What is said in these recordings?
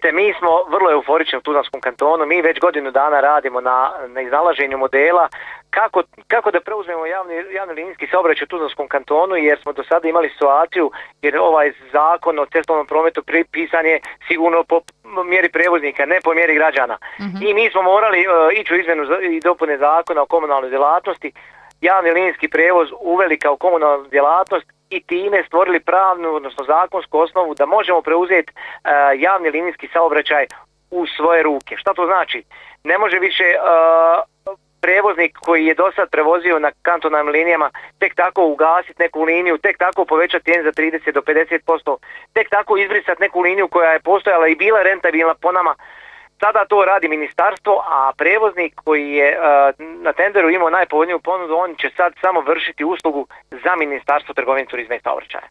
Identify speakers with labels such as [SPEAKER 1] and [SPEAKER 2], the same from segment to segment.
[SPEAKER 1] Vidite, mi smo vrlo euforični u Tuzlanskom kantonu, mi već godinu dana radimo na iznalaženju modela kako da preuzmemo javni linijski saobraćaj u Tuzlanskom kantonu, jer smo do sada imali situaciju, jer ovaj zakon o cestovnom prometu pisan je sigurno po mjeri prevoznika, ne po mjeri građana. I mi smo morali ići u izmjenu i dopune zakona o komunalnoj djelatnosti, javni linijski prevoz uveli kao komunalnu djelatnost i time stvorili pravnu, odnosno zakonsku osnovu da možemo preuzeti javni linijski saobraćaj u svoje ruke. Šta to znači? Ne može više prevoznik koji je do sad prevozio na kantonalnim linijama tek tako ugasiti neku liniju, tek tako povećati cijenu za 30 do 50%, tek tako izbrisati neku liniju koja je postojala i bila rentabilna po nama. Sada to radi ministarstvo, a prevoznik koji je na tenderu imao najpovoljniju ponudu, on će sad samo vršiti uslugu za Ministarstvo trgovine, turizma i saobraćaja.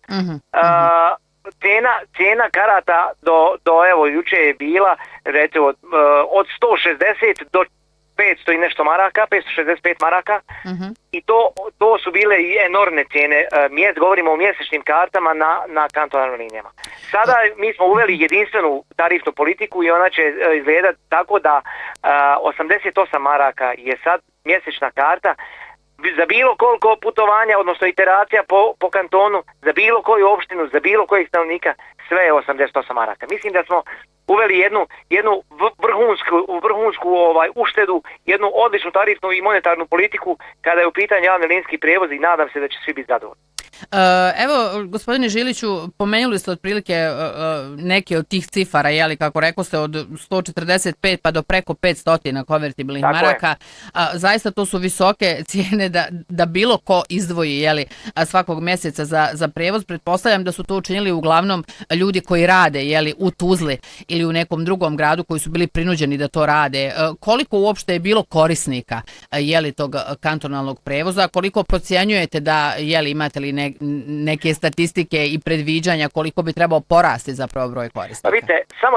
[SPEAKER 1] Cijena karata do evo juče je bila recimo od 160 do 500 i nešto maraka, 565 maraka i to su bile i enormne cijene. Govorimo o mjesečnim kartama na kantonalnim linijama. Sada mi smo uveli jedinstvenu tarifnu politiku i ona će izgledati tako da 88 maraka je sad mjesečna karta za bilo koliko putovanja, odnosno iteracija po kantonu, za bilo koju opštinu, za bilo kojeg stanovnika, sve je 88 maraka. Mislim da smo uveli jednu vrhunsku uštedu, jednu odličnu tarifnu i monetarnu politiku kada je u pitanju javni linijski prevoz i nadam se da će svi biti zadovoljni.
[SPEAKER 2] Evo, gospodine Žiliću, pomenuli ste otprilike neke od tih cifara, jeli, kako rekao ste, od 145 pa do preko 500 konvertibilnih maraka. Zaista to su visoke cijene da bilo ko izdvoji, jeli, svakog mjeseca za prevoz. Pretpostavljam da su to učinili uglavnom ljudi koji rade, jeli, u Tuzli ili u nekom drugom gradu koji su bili prinuđeni da to rade. Koliko uopšte je bilo korisnika, jeli, tog kantonalnog prevoza? Koliko procjenjujete da, jeli, imate li neke statistike i predviđanja koliko bi trebao porasti zapravo broj korisnika?
[SPEAKER 1] Vidite, samo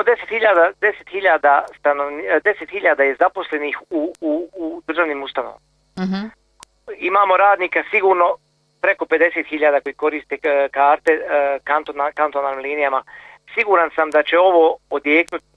[SPEAKER 1] 10.000 je zaposlenih u državnim ustanovama. Imamo radnika sigurno preko 50.000 koji koriste karte kantonalnim linijama. Siguran sam da će ovo odjeknuti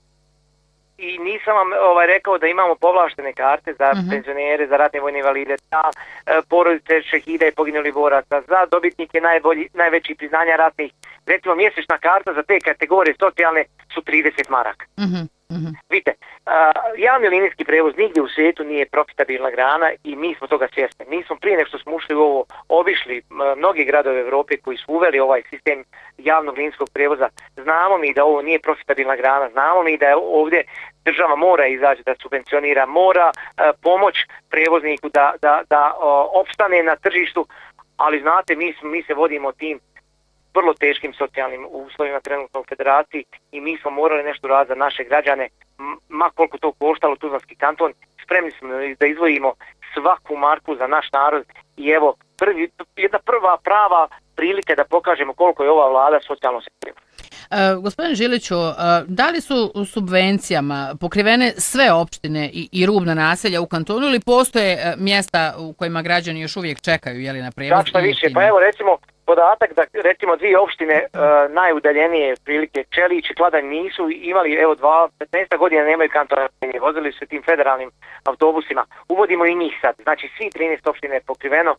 [SPEAKER 1] i nisam vam rekao da imamo povlaštene karte za penzionere, za ratne vojne invalide, za porodice šehida i poginulih boraca, za dobitnike najvećih priznanja ratnih. Recimo, mjesečna karta za te kategorije socijalne su 30 maraka. Vidite, javni linijski prevoz nigdje u svijetu nije profitabilna grana i mi smo toga svjesni. Mi smo prije nego što smo ušli u ovo obišli mnogi gradove Europe koji su uveli ovaj sistem javnog linijskog prevoza. Znamo mi da ovo nije profitabilna grana, znamo mi da ovdje država mora izaći da subvencionira, mora pomoć prevozniku da opstane na tržištu, ali znate, mi se vodimo tim vrlo teškim socijalnim uslovima trenutno u federaciji i mi smo morali nešto raditi za naše građane, ma koliko to koštalo Tuzlanski kanton, spremni smo da izdvojimo svaku marku za naš narod i evo, jedna prva prava prilika da pokažemo koliko je ova vlada socijalno osjetljiva.
[SPEAKER 2] Gospodin Žiliću, da li su subvencijama pokrivene sve opštine i rubna naselja u kantonu ili postoje mjesta u kojima građani još uvijek čekaju, jeli, na prevoz?
[SPEAKER 1] Šta više, pa evo recimo podatak da recimo dvije opštine najudaljenije prilike Čelić i Kladanj nisu imali, evo 15 godina nemaju kantonalne linije, vozili su tim federalnim autobusima, uvodimo i njih sad, znači svi 13 opštine je pokriveno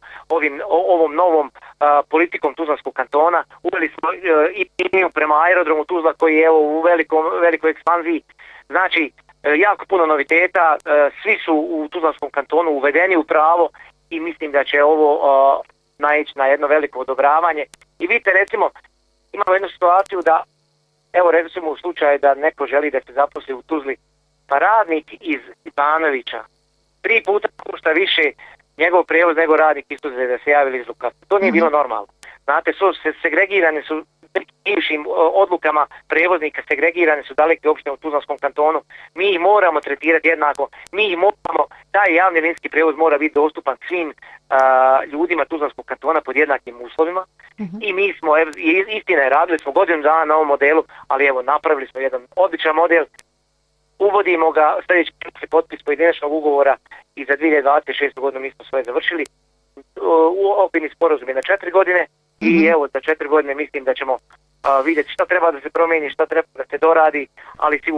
[SPEAKER 1] ovom novom politikom Tuzlanskog kantona, uveli smo i liniju prema aerodromu Tuzla koji je evo u velikoj ekspanziji, znači jako puno noviteta, svi su u Tuzlanskom kantonu uvedeni u pravo i mislim da će ovo naići na jedno veliko odobravanje. I vidite, recimo, imamo jednu situaciju da, evo recimo u slučaju da neko želi da se zaposli u Tuzli, pa radnik iz Ivanovića 3 puta košta više njegov prevoz nego radnik iz Tuzle da se javili iz Luka. To nije bilo normalno. Znate, segregirane su bivšim odlukama prevoznika, segregirane su daleke opštine u Tuzlanskom kantonu. Mi ih moramo tretirati jednako. Taj javni linijski prevoz mora biti dostupan svim ljudima Tuzlanskog kantona pod jednakim uslovima. I mi smo, istina je, radili smo godinu dana na ovom modelu, ali evo, napravili smo jedan odličan model. Uvodimo ga, sljedeći potpis pojedinačnog ugovora i za 2026. godinu mi smo sve završili. Okvirni sporazum je na 4 godine. I evo, za 4 godine mislim da ćemo vidjeti šta treba da se promijeni, šta treba da se doradi, ali sigurno